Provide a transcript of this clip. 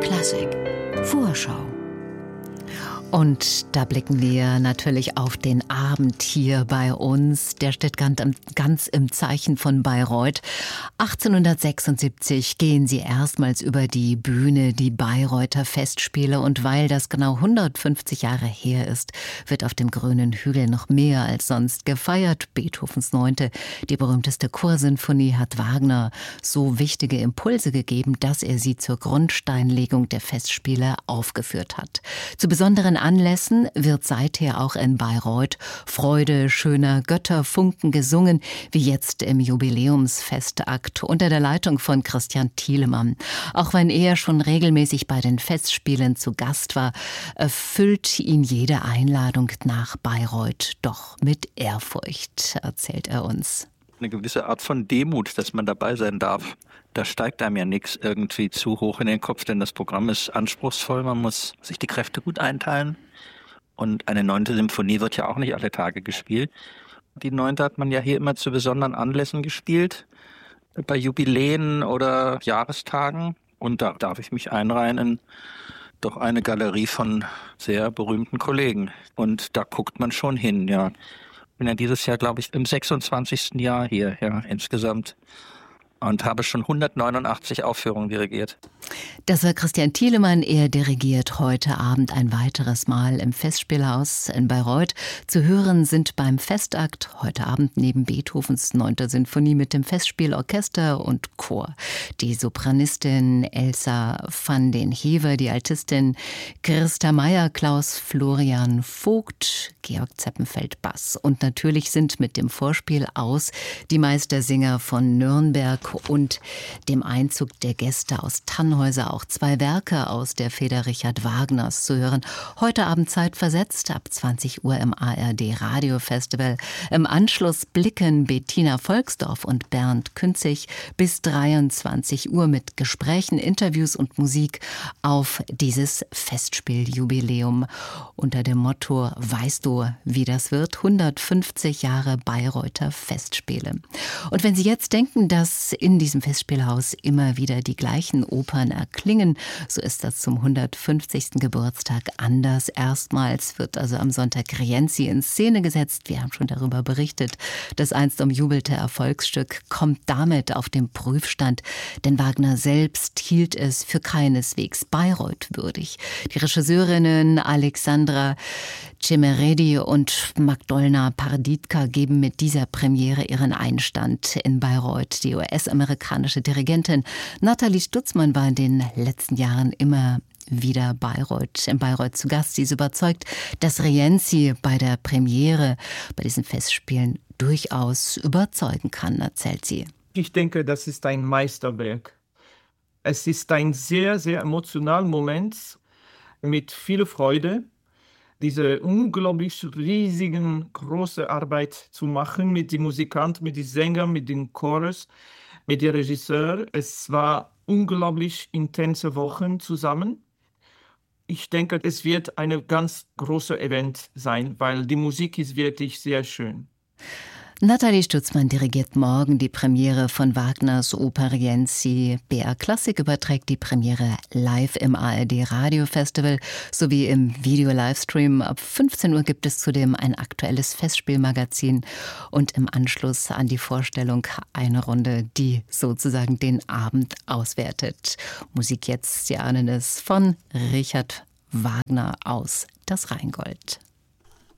Klassik Vorschau. Und da blicken wir natürlich auf den Abend hier bei uns. Der steht ganz im Zeichen von Bayreuth. 1876 gehen sie erstmals über die Bühne, die Bayreuther Festspiele. Und weil das genau 150 Jahre her ist, wird auf dem grünen Hügel noch mehr als sonst gefeiert. Beethovens 9., die berühmteste Chorsinfonie, hat Wagner so wichtige Impulse gegeben, dass er sie zur Grundsteinlegung der Festspiele aufgeführt hat. Zu besonderen Anlässen wird seither auch in Bayreuth Freude schöner Götterfunken gesungen, wie jetzt im Jubiläumsfestakt unter der Leitung von Christian Thielemann. Auch wenn er schon regelmäßig bei den Festspielen zu Gast war, erfüllt ihn jede Einladung nach Bayreuth doch mit Ehrfurcht, erzählt er uns. Eine gewisse Art von Demut, dass man dabei sein darf. Da steigt einem ja nichts irgendwie zu hoch in den Kopf, denn das Programm ist anspruchsvoll. Man muss sich die Kräfte gut einteilen. Und eine 9. Symphonie wird ja auch nicht alle Tage gespielt. Die 9. hat man ja hier immer zu besonderen Anlässen gespielt, bei Jubiläen oder Jahrestagen. Und da darf ich mich einreihen in doch eine Galerie von sehr berühmten Kollegen. Und da guckt man schon hin, ja. Ich bin ja dieses Jahr, glaube ich, im 26. Jahr hier, ja, insgesamt. Und habe schon 189 Aufführungen dirigiert. Das war Christian Thielemann. Er dirigiert heute Abend ein weiteres Mal im Festspielhaus in Bayreuth. Zu hören sind beim Festakt heute Abend neben Beethovens 9. Sinfonie mit dem Festspielorchester und Chor die Sopranistin Elsa van den Heever, die Altistin Christa Meyer, Klaus Florian Vogt, Georg Zeppenfeld Bass. Und natürlich sind mit dem Vorspiel aus die Meistersinger von Nürnberg und dem Einzug der Gäste aus Tannhäuser auch 2 Werke aus der Feder Richard Wagners zu hören. Heute Abend zeitversetzt ab 20 Uhr im ARD Radio Festival. Im Anschluss blicken Bettina Volksdorf und Bernd Künzig bis 23 Uhr mit Gesprächen, Interviews und Musik auf dieses Festspieljubiläum unter dem Motto: Weißt du, wie das wird? 150 Jahre Bayreuther Festspiele. Und wenn Sie jetzt denken, dass in diesem Festspielhaus immer wieder die gleichen Opern erklingen, so ist das zum 150. Geburtstag anders. Erstmals wird also am Sonntag Rienzi in Szene gesetzt. Wir haben schon darüber berichtet. Das einst umjubelte Erfolgsstück kommt damit auf den Prüfstand, denn Wagner selbst hielt es für keineswegs Bayreuth würdig. Die Regisseurinnen Alexandra Cemeredi und Magdolna Parditka geben mit dieser Premiere ihren Einstand in Bayreuth. Die US-amerikanische Dirigentin Nathalie Stutzmann war in den letzten Jahren immer wieder in Bayreuth zu Gast. Sie ist überzeugt, dass Rienzi bei der Premiere, bei diesen Festspielen durchaus überzeugen kann, erzählt sie. Ich denke, das ist ein Meisterwerk. Es ist ein sehr, sehr emotionaler Moment mit viel Freude. Diese unglaublich riesigen, große Arbeit zu machen mit den Musikanten, mit den Sängern, mit den Chores, mit dem Regisseur. Es war unglaublich intense Wochen zusammen. Ich denke, es wird ein ganz großes Event sein, weil die Musik ist wirklich sehr schön. Nathalie Stutzmann dirigiert morgen die Premiere von Wagners Oper Rienzi. BR Klassik überträgt die Premiere live im ARD Radio Festival sowie im Video-Livestream. Ab 15 Uhr gibt es zudem ein aktuelles Festspielmagazin und im Anschluss an die Vorstellung eine Runde, die sozusagen den Abend auswertet. Musik jetzt, Sie ahnen es, von Richard Wagner aus Das Rheingold.